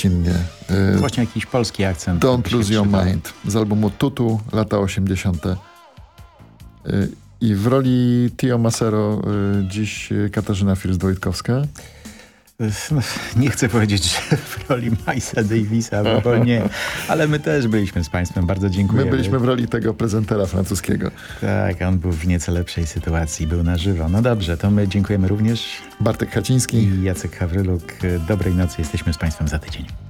gościnnie. Właśnie jakiś polski akcent. Don't Lose Your Mind z albumu Tutu, lata 80. I w roli Tio Macero dziś Katarzyna First-Wojtkowska. No, nie chcę powiedzieć, że w roli Milesa Davisa, bo nie, ale my też byliśmy z Państwem, bardzo dziękujemy. My byliśmy w roli tego prezentera francuskiego. Tak, on był w nieco lepszej sytuacji, był na żywo. No dobrze, to my dziękujemy również. Bartek Haciński I Jacek Hawryluk. Dobrej nocy, jesteśmy z Państwem za tydzień.